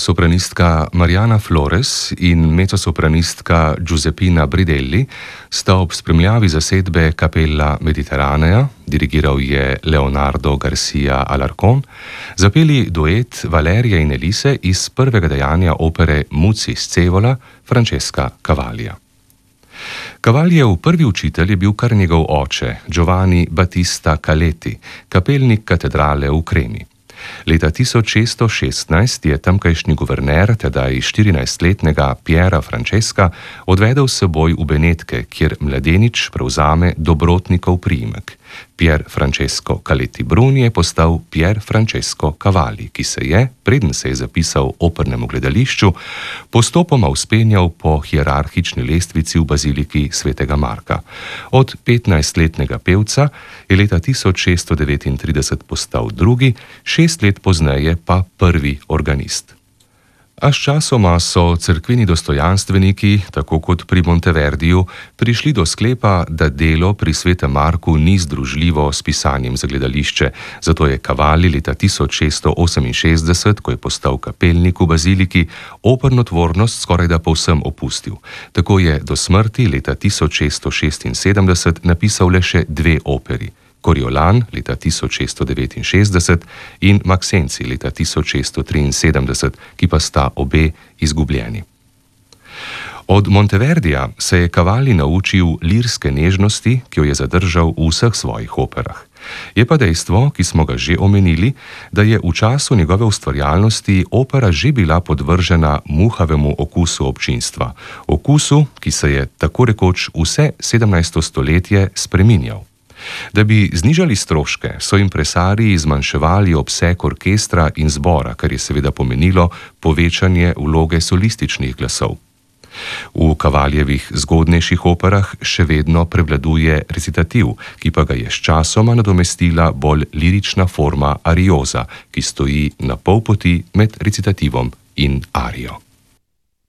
Sopranistka Mariana Flores in mezzosopranistka Giuseppina Bridelli sta ob spremljavi zasedbe Capella Mediterranea, dirigiral je Leonardo Garcia Alarcón, zapeli duet Valeria in Elise iz prvega dejanja opere Muzzi Scevola Francesca Cavaglia. Cavaljev prvi učitelj je bil kar njegov oče, Giovanni Battista Caletti, kapelnik katedrale v Kremi. Leta 1616 je tamkajšnji guverner, tedaj 14-letnega Piera Francesca, odvedel s seboj v Benetke, kjer mladenič prevzame dobrotnikov priimek. Pier Francesco Caletti Bruni je postal Pier Francesco Cavalli, ki se je, preden se je zapisal opernemu gledališču, postopoma vzpenjal po hierarhični lestvici v baziliki svetega Marka. Od 15-letnega pevca je leta 1639 postal drugi, 6 let pozneje pa prvi organist. A sčasoma so cerkveni dostojanstveniki, tako kot pri Monteverdiju, prišli do sklepa, da delo pri svetem Marku ni združljivo s pisanjem za gledališče, zato je Cavalli leta 1668, ko je postal kapelnik v baziliki, operno tvornost skorajda povsem opustil. Tako je do smrti leta 1676 napisal le še 2 operi. Coriolan leta 1669 in Maxenci leta 1673, ki pa sta obe izgubljeni. Od Monteverdija se je Cavalli naučil lirske nežnosti, ki jo je zadržal v vseh svojih operah. Je pa dejstvo, ki smo ga že omenili, da je v času njegove ustvarjalnosti opera že bila podvržena muhavemu okusu občinstva, okusu, ki se je tako rekoč vse 17. stoletje spreminjal. Da bi znižali stroške, so impresariji zmanjševali obseg orkestra in zbora, kar je seveda pomenilo povečanje vloge solističnih glasov. V Cavaljevih zgodnejših operah še vedno prevladuje recitativ, ki pa ga je sčasoma nadomestila bolj lirična forma arioza, ki stoji na pol poti med recitativom in arijo.